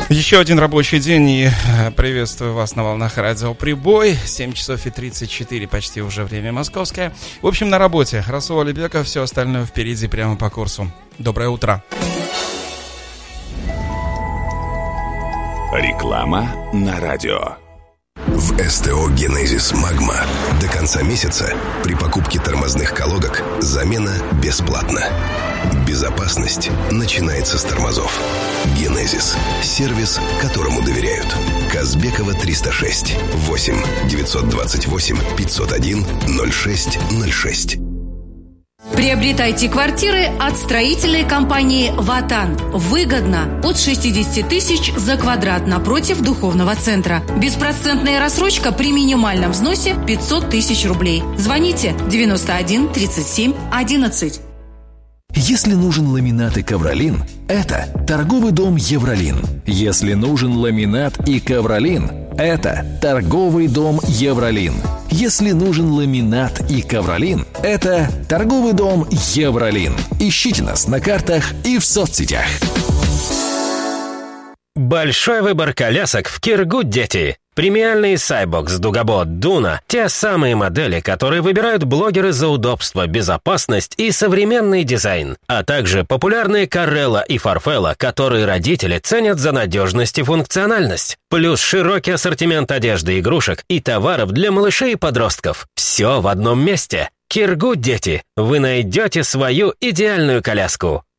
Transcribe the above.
Еще один рабочий день, и приветствую вас на волнах радио Прибой. 7 часов и 34, почти уже время московское. В общем, на работе. Расул Алибеков, все остальное впереди, прямо по курсу. Доброе утро. Реклама на радио. В СТО «Генезис Магма» до конца месяца при покупке тормозных колодок замена бесплатна. Безопасность начинается с тормозов. «Генезис» – сервис, которому доверяют. Казбекова 306 8 928 501 0606. Приобретайте квартиры от строительной компании «Ватан». Выгодно. От 60 тысяч за квадрат напротив духовного центра. Беспроцентная рассрочка при минимальном взносе 500 тысяч рублей. Звоните 91 37 11. Если нужен ламинат и ковролин, это торговый дом «Евролин». Если нужен ламинат и ковролин, это торговый дом «Евролин». Если нужен ламинат и ковролин, это торговый дом «Евролин». Ищите нас на картах и в соцсетях. Большой выбор колясок в Киргуд, дети. Премиальные Cybox, Дугабот, Дуна – те самые модели, которые выбирают блогеры за удобство, безопасность и современный дизайн. А также популярные Карелла и Фарфелла, которые родители ценят за надежность и функциональность. Плюс широкий ассортимент одежды, игрушек и товаров для малышей и подростков. Все в одном месте. Киргуд, дети. Вы найдете свою идеальную коляску.